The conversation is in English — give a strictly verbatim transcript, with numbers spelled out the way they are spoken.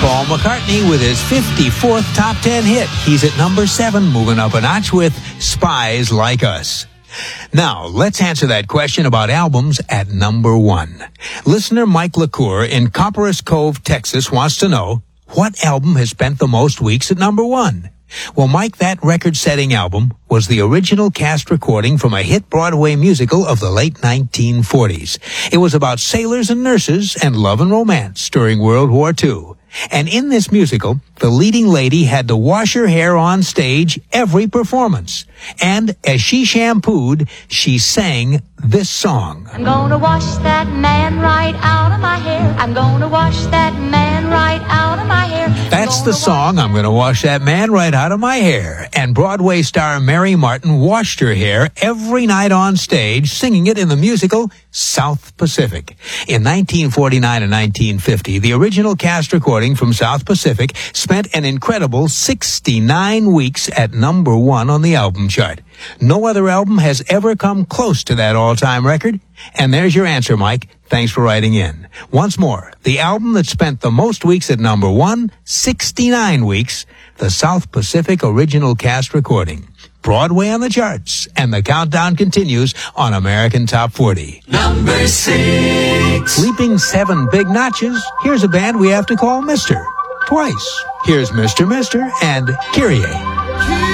Paul McCartney with his fifty-fourth top ten hit. He's at number seven, moving up a notch with Spies Like Us. Now, let's answer that question about albums at number one. Listener Mike LaCour in Copperas Cove, Texas wants to know, what album has spent the most weeks at number one? Well, Mike, that record-setting album was the original cast recording from a hit Broadway musical of the late nineteen forties. It was about sailors and nurses and love and romance during World War Two. And in this musical, the leading lady had to wash her hair on stage every performance. And as she shampooed, she sang this song. I'm gonna wash that man right out of my hair. I'm gonna wash that man right out of my hair. That's the song, I'm gonna wash that man right out of my hair. And Broadway star Mary Martin washed her hair every night on stage, singing it in the musical South Pacific. In nineteen forty-nine and nineteen fifty, the original cast recording from South Pacific spent an incredible sixty-nine weeks at number one on the album chart. No other album has ever come close to that all-time record. And there's your answer, Mike. Thanks for writing in. Once more, the album that spent the most weeks at number one, sixty-nine weeks, the South Pacific original cast recording. Broadway on the charts, and the countdown continues on American Top forty. Number six. Leaping seven big notches, here's a band we have to call Mister Twice. Here's Mister Mister and Kyrie.